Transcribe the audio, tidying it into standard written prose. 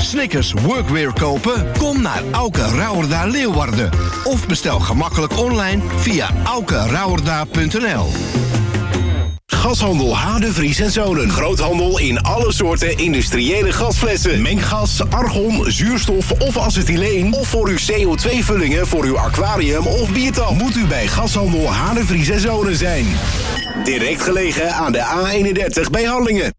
Snickers Workwear kopen? Kom naar Auke Rauwerda Leeuwarden. Of bestel gemakkelijk online via aukerauwerda.nl. Gashandel H. de Vries & Zonen. Groothandel in alle soorten industriële gasflessen. Menggas, argon, zuurstof of acetyleen. Of voor uw CO2-vullingen voor uw aquarium of biertap. Moet u bij Gashandel H. de Vries & Zonen zijn. Direct gelegen aan de A31 bij Harlingen.